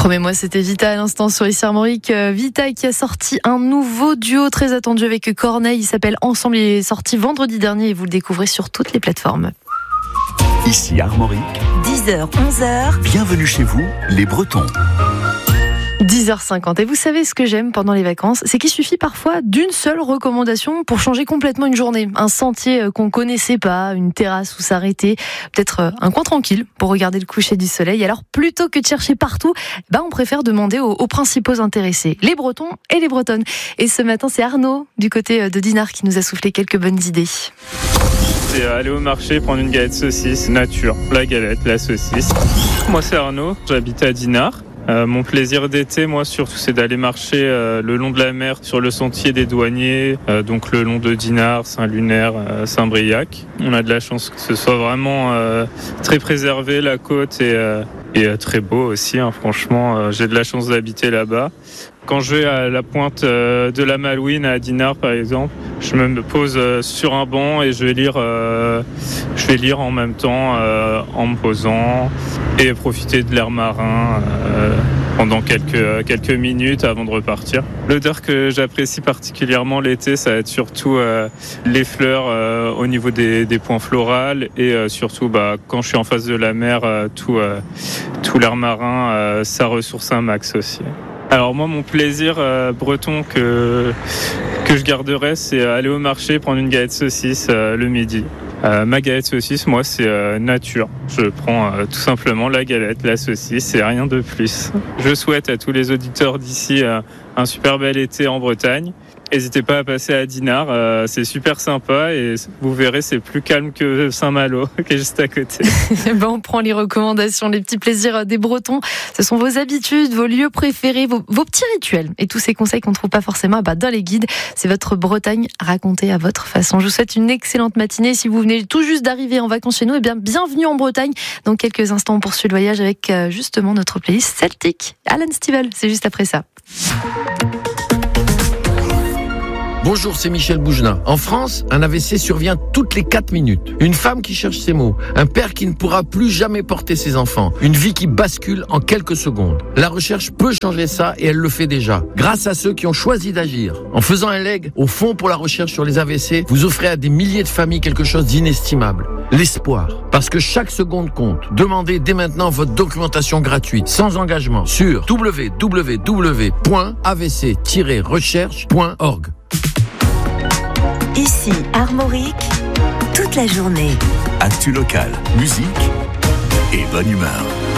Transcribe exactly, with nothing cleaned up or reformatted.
Promets-moi, c'était Vita à l'instant sur Ici Armorique. Vita qui a sorti un nouveau duo très attendu avec Corneille. Il s'appelle Ensemble. Il est sorti vendredi dernier et vous le découvrez sur toutes les plateformes. Ici Armorique, dix heures, onze heures. Bienvenue chez vous, les Bretons. dix heures cinquante. Et vous savez ce que j'aime pendant les vacances, c'est qu'il suffit parfois d'une seule recommandation pour changer complètement une journée. Un sentier qu'on connaissait pas, une terrasse où s'arrêter, peut-être un coin tranquille pour regarder le coucher du soleil. Alors plutôt que de chercher partout, bah on préfère demander aux, aux principaux intéressés, les Bretons et les Bretonnes. Et ce matin, c'est Arnaud du côté de Dinard qui nous a soufflé quelques bonnes idées. C'est aller au marché, prendre une galette saucisse, nature, la galette, la saucisse. Moi c'est Arnaud, j'habite à Dinard. Euh, mon plaisir d'été, moi surtout, c'est d'aller marcher euh, le long de la mer sur le sentier des douaniers, euh, donc le long de Dinard, Saint-Lunaire, euh, Saint-Briac. On a de la chance que ce soit vraiment euh, très préservé, la côte, et, euh, et euh, très beau aussi, hein, franchement, euh, j'ai de la chance d'habiter là-bas. Quand je vais à la pointe euh, de la Malouine à Dinard par exemple, je me pose euh, sur un banc et je vais lire, euh, je vais lire en même temps euh, en me posant et profiter de l'air marin euh, pendant quelques, quelques minutes avant de repartir. L'odeur que j'apprécie particulièrement l'été, ça va être surtout euh, les fleurs euh, au niveau des, des points florales et euh, surtout bah, quand je suis en face de la mer, euh, tout, euh, tout l'air marin, euh, ça ressource un max aussi. Alors moi, mon plaisir euh, breton que, que je garderai, c'est aller au marché, prendre une galette saucisse euh, le midi. Euh, ma galette saucisse, moi, c'est euh, nature. Je prends euh, tout simplement la galette, la saucisse et rien de plus. Je souhaite à tous les auditeurs d'ici euh, un super bel été en Bretagne. N'hésitez pas à passer à Dinard, euh, c'est super sympa et vous verrez, c'est plus calme que Saint-Malo, qui est juste à côté. Ben on prend les recommandations, les petits plaisirs des Bretons. Ce sont vos habitudes, vos lieux préférés, vos, vos petits rituels et tous ces conseils qu'on ne trouve pas forcément bah, dans les guides. C'est votre Bretagne racontée à votre façon. Je vous souhaite une excellente matinée. Si vous venez tout juste d'arriver en vacances chez nous, eh bien bienvenue en Bretagne. Dans quelques instants, on poursuit le voyage avec euh, justement notre playlist celtique. Alan Stivell, c'est juste après ça. Bonjour, c'est Michel Boujna. En France, un A V C survient toutes les quatre minutes. Une femme qui cherche ses mots. Un père qui ne pourra plus jamais porter ses enfants. Une vie qui bascule en quelques secondes. La recherche peut changer ça et elle le fait déjà. Grâce à ceux qui ont choisi d'agir. En faisant un leg au Fonds pour la recherche sur les A V C, vous offrez à des milliers de familles quelque chose d'inestimable. L'espoir. Parce que chaque seconde compte. Demandez dès maintenant votre documentation gratuite, sans engagement, sur w w w point a v c tiret recherche point org. Ici Armorique, toute la journée. Actu local, musique et bonne humeur.